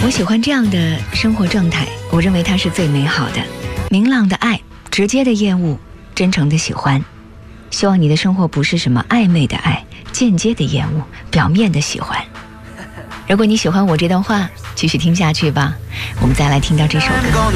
我喜欢这样的生活状态，我认为它是最美好的。明朗的爱，直接的厌恶，真诚的喜欢。希望你的生活不是什么暧昧的爱，间接的厌恶，表面的喜欢。如果你喜欢我这段话，继续听下去吧。我们再来听到这首歌。